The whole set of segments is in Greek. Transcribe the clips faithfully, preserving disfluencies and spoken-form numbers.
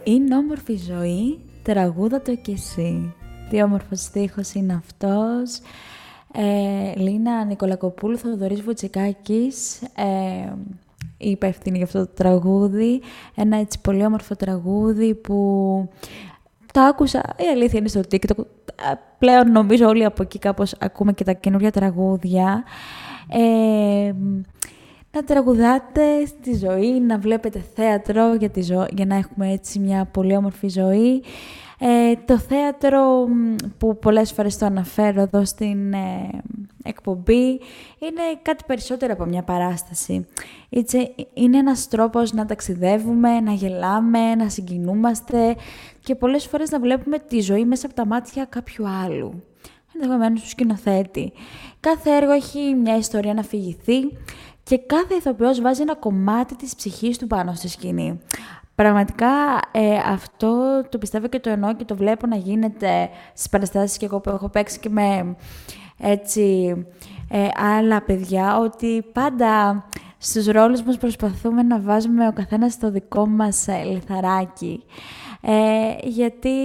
Είναι όμορφη ζωή, τραγούδα το κι εσύ. Τι όμορφος στίχος είναι αυτός. Ε, Λίνα Νικολακοπούλου, Θοδωρής Βουτσικάκης, ε, η υπεύθυνη για αυτό το τραγούδι. Ένα έτσι πολύ όμορφο τραγούδι που το άκουσα, η αλήθεια είναι στο TikTok. Πλέον νομίζω όλοι από εκεί κάπως ακούμε και τα καινούργια τραγούδια. Ε, να τραγουδάτε στη ζωή, να βλέπετε θέατρο για, τη ζω... για να έχουμε έτσι μια πολύ όμορφη ζωή. Ε, το θέατρο που πολλές φορές το αναφέρω εδώ στην ε, εκπομπή είναι κάτι περισσότερο από μια παράσταση. Έτσι, είναι ένας τρόπος να ταξιδεύουμε, να γελάμε, να συγκινούμαστε και πολλές φορές να βλέπουμε τη ζωή μέσα από τα μάτια κάποιου άλλου, ενδεχομένως του σκηνοθέτη. Κάθε έργο έχει μια ιστορία να αφηγηθεί και κάθε ηθοποιός βάζει ένα κομμάτι της ψυχής του πάνω στη σκηνή. Πραγματικά ε, αυτό το πιστεύω και το εννοώ και το βλέπω να γίνεται στις παραστάσεις και εγώ που έχω παίξει και με έτσι, ε, άλλα παιδιά, ότι πάντα στους ρόλους μας προσπαθούμε να βάζουμε ο καθένας το δικό μας ε, λιθαράκι. Ε, γιατί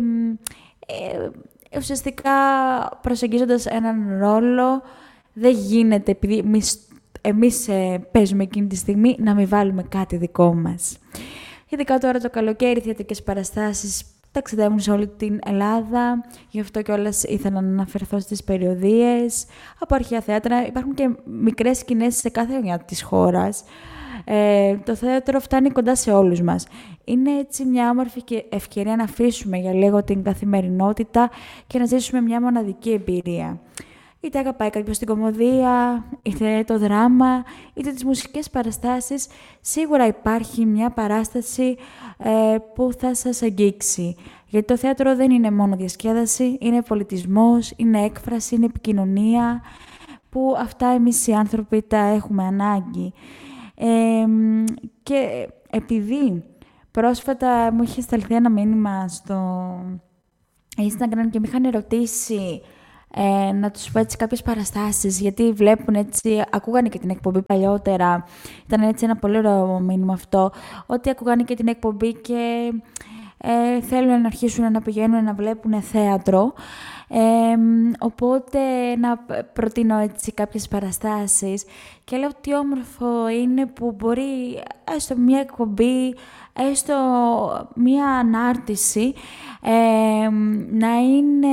ε, ουσιαστικά προσεγγίζοντας έναν ρόλο δεν γίνεται, επειδή εμείς, εμείς ε, παίζουμε εκείνη τη στιγμή, να μην βάλουμε κάτι δικό μας. Ειδικά τώρα το καλοκαίρι, θεατρικές παραστάσεις ταξιδεύουν σε όλη την Ελλάδα. Γι' αυτό κιόλας ήθελα να αναφερθώ στις περιοδίες. Από αρχαία θέατρα υπάρχουν και μικρές σκηνές σε κάθε γωνιά της χώρας. Ε, το θέατρο φτάνει κοντά σε όλους μας. Είναι έτσι μια όμορφη ευκαιρία να αφήσουμε για λίγο την καθημερινότητα και να ζήσουμε μια μοναδική εμπειρία. Είτε αγαπάει κάποιος την κωμωδία, είτε το δράμα, είτε τις μουσικές παραστάσεις, σίγουρα υπάρχει μια παράσταση ε, που θα σας αγγίξει. Γιατί το θέατρο δεν είναι μόνο διασκέδαση, είναι πολιτισμός, είναι έκφραση, είναι επικοινωνία, που αυτά εμείς οι άνθρωποι τα έχουμε ανάγκη. Ε, και επειδή πρόσφατα μου είχε σταλθεί ένα μήνυμα στο Instagram και με είχαν ερωτήσει Ε, να τους πω έτσι κάποιες παραστάσεις, γιατί βλέπουν έτσι, ακούγανε και την εκπομπή παλιότερα, ήταν έτσι ένα πολύ ωραίο μήνυμα αυτό, ότι ακούγανε και την εκπομπή και ε, θέλουν να αρχίσουν να πηγαίνουν να βλέπουν θέατρο, ε, οπότε να προτείνω έτσι κάποιες παραστάσεις και λέω τι όμορφο είναι που μπορεί έστω μια εκπομπή, έστω μια ανάρτηση ε, να είναι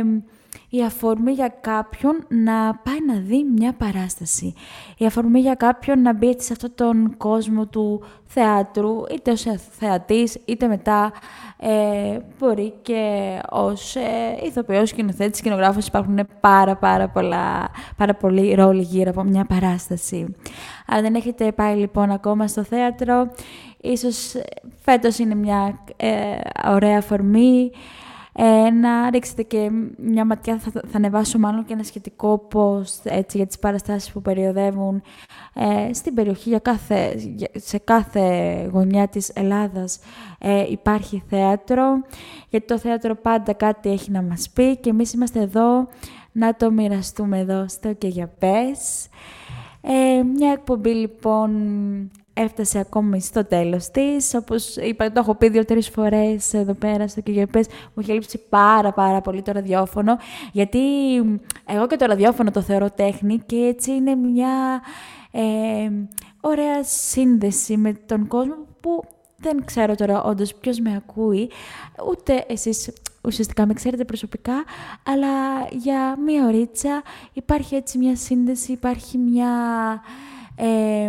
η αφορμή για κάποιον να πάει να δει μια παράσταση. Η αφορμή για κάποιον να μπει έτσι σε αυτόν τον κόσμο του θεάτρου, είτε ως θεατής, είτε μετά ε, μπορεί και ως ε, ηθοποιός, σκηνοθέτης, σκηνογράφος. Υπάρχουν πάρα, πάρα, πολλά, πάρα πολλοί ρόλοι γύρω από μια παράσταση. Αν δεν έχετε πάει λοιπόν ακόμα στο θέατρο, ίσως φέτος είναι μια ε, ωραία αφορμή. Ε, να ρίξετε και μια ματιά, θα, θα ανεβάσω μάλλον και ένα σχετικό post έτσι, για τις παραστάσεις που περιοδεύουν ε, στην περιοχή, για κάθε, σε κάθε γωνιά της Ελλάδας ε, υπάρχει θέατρο, γιατί το θέατρο πάντα κάτι έχει να μας πει και εμείς είμαστε εδώ να το μοιραστούμε εδώ στο «Και για πες». Ε, μια εκπομπή λοιπόν έφτασε ακόμη στο τέλος της. Όπως είπα, το έχω πει δύο-τρεις φορές εδώ πέρα στο «Και για πες». Μου είχε λείψει πάρα πάρα πολύ το ραδιόφωνο, γιατί εγώ και το ραδιόφωνο το θεωρώ τέχνη και έτσι είναι μια ε, ωραία σύνδεση με τον κόσμο που δεν ξέρω τώρα όντως ποιος με ακούει, ούτε εσείς ουσιαστικά με ξέρετε προσωπικά, αλλά για μία ωρίτσα υπάρχει έτσι μια σύνδεση, υπάρχει μια ε,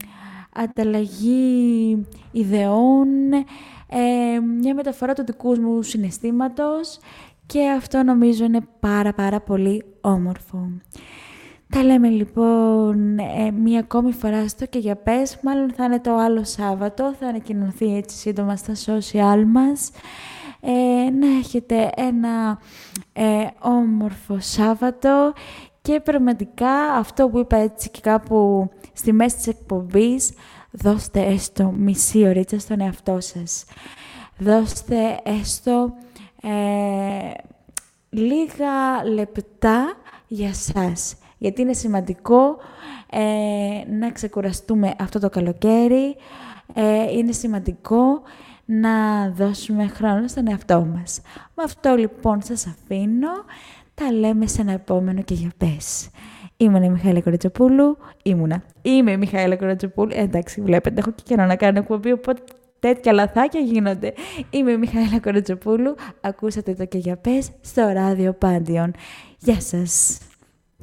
ανταλλαγή ιδεών, ε, μια μεταφορά του δικού μου συναισθήματος και αυτό νομίζω είναι πάρα πάρα πολύ όμορφο. Τα λέμε λοιπόν ε, μία ακόμη φορά στο «Και για πες», μάλλον θα είναι το άλλο Σάββατο, θα ανακοινωθεί έτσι σύντομα στα social μας. Ε, να έχετε ένα ε, όμορφο Σάββατο και πραγματικά αυτό που είπα έτσι και κάπου στη μέση της εκπομπής, δώστε έστω μισή ωρίτσα στον εαυτό σας. Δώστε έστω ε, λίγα λεπτά για σας. Γιατί είναι σημαντικό ε, να ξεκουραστούμε αυτό το καλοκαίρι, ε, είναι σημαντικό να δώσουμε χρόνο στον εαυτό μας. Με αυτό λοιπόν σας αφήνω. Τα λέμε σε ένα επόμενο και για πες. Ήμουν η Μιχαήλα Κοροτσοπούλου. Ήμουνα. Είμαι η Μιχαήλα Κοροτσοπούλου. Ε, εντάξει, βλέπετε, έχω και καιρό να κάνω εκπομπή, οπότε τέτοια λαθάκια γίνονται. Είμαι η Μιχαήλα Κοροτσοπούλου. Ακούσατε το και για πες στο ράδιο Πάντιον. Γεια σας.